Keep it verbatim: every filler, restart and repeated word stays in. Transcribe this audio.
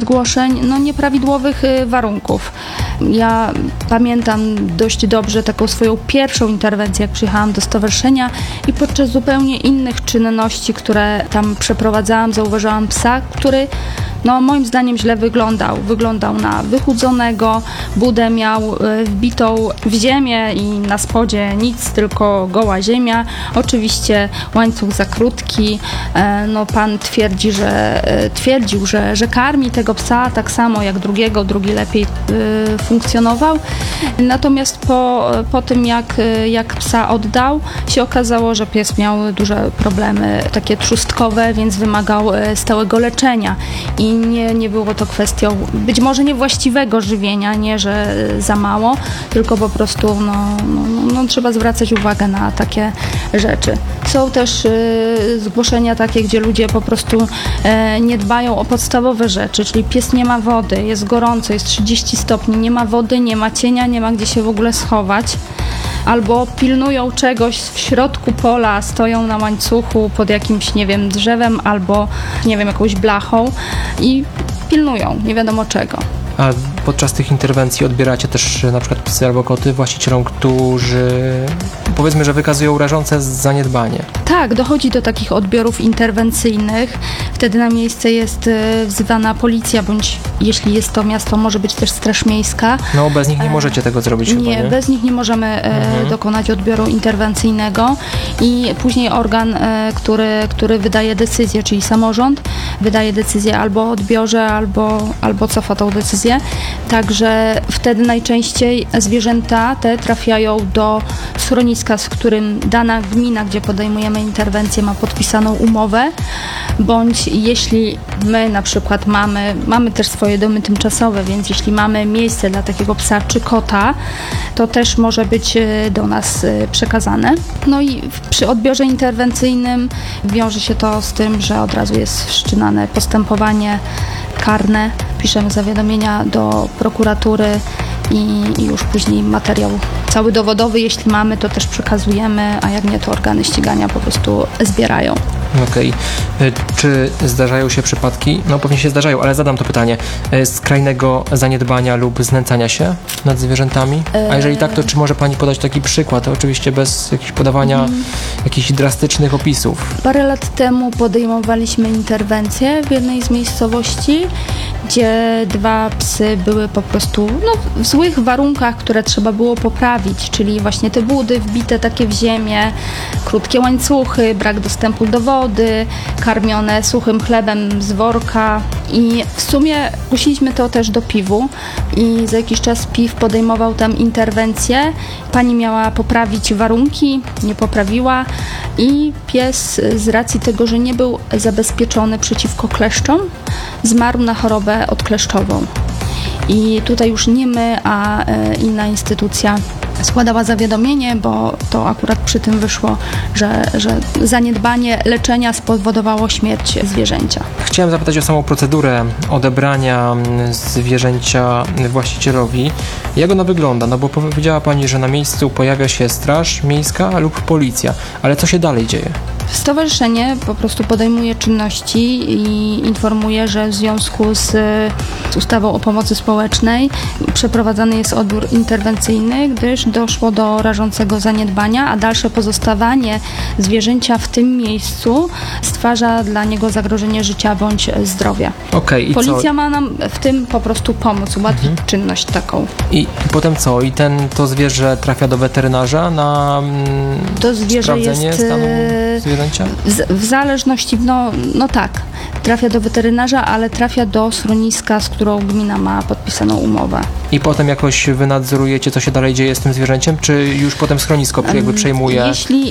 zgłoszeń no, nieprawidłowych warunków. Ja pamiętam dość dobrze taką swoją pierwszą interwencję, jak przyjechałam do stowarzyszenia i podczas zupełnie innych czynności, które tam przeprowadzałam, zauważyłam psa, który no, moim zdaniem źle wyglądał. Wyglądał na wychudzonego, budę miał wbitą w ziemię i na spodzie nic, tylko goła ziemia. Oczywiście łańcuch za krótki. No, pan twierdzi, że, twierdził, że, że karmi tego psa tak samo jak drugiego, drugi lepiej y, funkcjonował. Natomiast po, po tym, jak, jak psa oddał, się okazało, że pies miał duże problemy takie trzustkowe, więc wymagał stałego leczenia. I nie, nie było to kwestią być może niewłaściwego żywienia, nie, że za mało, tylko po prostu no, no, no, trzeba zwracać uwagę na takie rzeczy. Są też y, zgłoszenia takie, gdzie ludzie po prostu y, nie dbają o podstawowe rzeczy, czyli pies nie ma wody, jest gorąco, jest trzydzieści stopni, nie ma wody, nie ma cienia, nie ma gdzie się w ogóle schować. Albo pilnują czegoś w środku pola, stoją na łańcuchu pod jakimś, nie wiem, drzewem albo, nie wiem, jakąś blachą i pilnują nie wiadomo czego. A podczas tych interwencji odbieracie też na przykład psy albo koty właścicielom, którzy powiedzmy, że wykazują rażące zaniedbanie? Tak, dochodzi do takich odbiorów interwencyjnych. Wtedy na miejsce jest wzywana policja, bądź jeśli jest to miasto, może być też straż miejska. No bez nich nie możecie tego zrobić chyba, nie? nie? Bez nich nie możemy mhm. dokonać odbioru interwencyjnego i później organ, który, który wydaje decyzję, czyli samorząd, wydaje decyzję albo o odbiorze, albo, albo cofa tą decyzję. Także wtedy najczęściej zwierzęta te trafiają do schroniska, z którym dana gmina, gdzie podejmujemy interwencję, ma podpisaną umowę, bądź jeśli my na przykład mamy, mamy też swoje domy tymczasowe, więc jeśli mamy miejsce dla takiego psa czy kota, to też może być do nas przekazane. No i przy odbiorze interwencyjnym wiąże się to z tym, że od razu jest wszczynane postępowanie karne, piszemy zawiadomienia do prokuratury i, i już później materiał cały dowodowy, jeśli mamy, to też przekazujemy, a jak nie, to organy ścigania po prostu zbierają. Okej. Okay. Czy zdarzają się przypadki, no pewnie się zdarzają, ale zadam to pytanie, skrajnego zaniedbania lub znęcania się nad zwierzętami? A jeżeli tak, to czy może Pani podać taki przykład? Oczywiście bez jakiegoś podawania hmm. jakichś drastycznych opisów. Parę lat temu podejmowaliśmy interwencję w jednej z miejscowości, gdzie dwa psy były po prostu no, w złych warunkach, które trzeba było poprawić, czyli właśnie te budy wbite takie w ziemię, krótkie łańcuchy, brak dostępu do wody, karmione suchym chlebem z worka i w sumie zgłosiliśmy to też do P I V-u i za jakiś czas P I V podejmował tam interwencję. Pani miała poprawić warunki, nie poprawiła i pies z racji tego, że nie był zabezpieczony przeciwko kleszczom, zmarł na chorobę odkleszczową. I tutaj już nie my, a inna instytucja składała zawiadomienie, bo to akurat przy tym wyszło, że, że zaniedbanie leczenia spowodowało śmierć zwierzęcia. Chciałem zapytać o samą procedurę odebrania zwierzęcia właścicielowi. Jak ona wygląda? No bo powiedziała Pani, że na miejscu pojawia się straż miejska lub policja, ale co się dalej dzieje? Stowarzyszenie po prostu podejmuje czynności i informuje, że w związku z, z ustawą o pomocy społecznej przeprowadzany jest odbiór interwencyjny, gdyż doszło do rażącego zaniedbania, a dalsze pozostawanie zwierzęcia w tym miejscu stwarza dla niego zagrożenie życia bądź zdrowia. Okay, i Policja co? ma nam w tym po prostu pomóc, ułatwić mhm. czynność taką. I, I potem co? I ten, to zwierzę trafia do weterynarza na to zwierzę sprawdzenie jest, stanu zwierzęcia? W, w zależności, no, no tak, trafia do weterynarza, ale trafia do schroniska, z którą gmina ma podpisaną umowę. I potem jakoś wy nadzorujecie, co się dalej dzieje z tym zwierzęciem, czy już potem schronisko jakby przejmuje? Jeśli